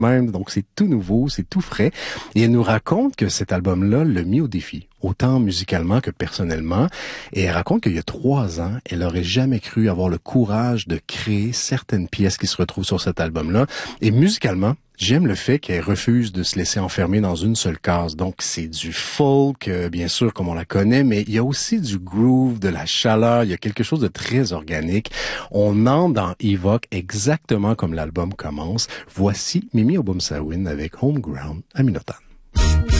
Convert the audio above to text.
même, donc c'est tout nouveau, c'est tout frais. Et elle nous raconte que cet album-là l'a mis au défi, autant musicalement que personnellement. Et elle raconte qu'il y a 3 ans, elle aurait jamais cru avoir le courage de créer certaines pièces qui se retrouvent sur cet album-là. Et musicalement, j'aime le fait qu'elle refuse de se laisser enfermer dans une seule case. Donc, c'est du folk, bien sûr, comme on la connaît, mais il y a aussi du groove, de la chaleur. Il y a quelque chose de très organique. On entre dans Evoque exactement comme l'album commence. Voici Mimi Oboumsawin avec Homeground à Minotan.